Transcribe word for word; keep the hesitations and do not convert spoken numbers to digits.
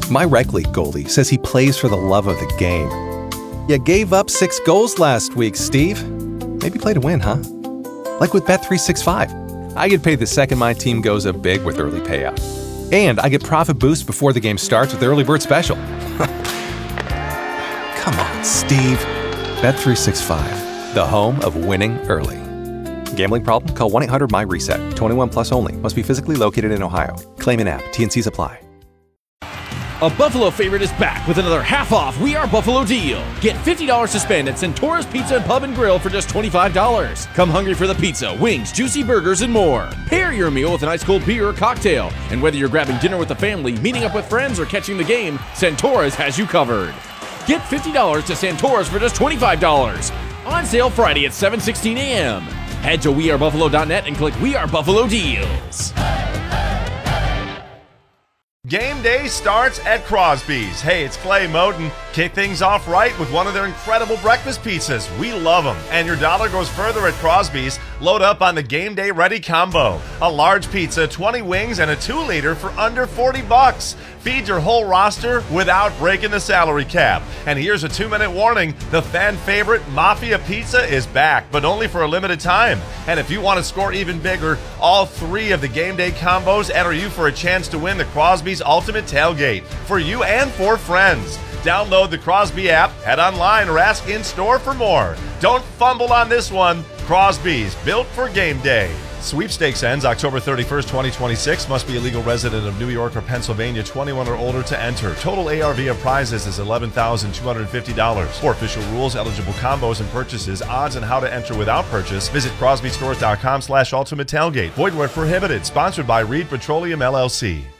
My rec league goalie says he plays for the love of the game. You gave up six goals last week, Steve. Maybe play to win, huh? Like with Bet three sixty-five. I get paid the second my team goes up big with early payout. And I get profit boost before the game starts with the early bird special. Come on, Steve. Bet three sixty-five, the home of winning early. Gambling problem? Call one eight hundred my reset. twenty-one plus only. Must be physically located in Ohio. Claim in app. T N Cs apply. A Buffalo favorite is back with another half-off We Are Buffalo deal. Get fifty dollars to spend at Centaurus Pizza and Pub and Grill for just twenty-five dollars. Come hungry for the pizza, wings, juicy burgers, and more. Pair your meal with an ice-cold beer or cocktail. And whether you're grabbing dinner with the family, meeting up with friends, or catching the game, Centaurus has you covered. Get fifty dollars to Centaurus for just twenty-five dollars. On sale Friday at seven sixteen a.m. Head to we are buffalo dot net and click We Are Buffalo Deals. Game day starts at Crosby's. Hey, it's Clay Moten. Kick things off right with one of their incredible breakfast pizzas. We love them. And your dollar goes further at Crosby's. Load up on the Game Day Ready Combo. A large pizza, twenty wings, and a two liter for under forty bucks. Feed your whole roster without breaking the salary cap. And here's a two-minute warning. The fan favorite Mafia Pizza is back, but only for a limited time. And if you want to score even bigger, all three of the Game Day combos enter you for a chance to win the Crosby's Ultimate Tailgate for you and for friends. Download the Crosby app, head online, or ask in-store for more. Don't fumble on this one. Crosby's, built for game day. Sweepstakes ends October thirty-first, twenty twenty-six. Must be a legal resident of New York or Pennsylvania, twenty-one or older to enter. Total A R V of prizes is eleven thousand two hundred fifty dollars. For official rules, eligible combos and purchases, odds, and how to enter without purchase, visit crosby stores dot com slash ultimate tailgate. Void where prohibited. Sponsored by Reed Petroleum, L L C.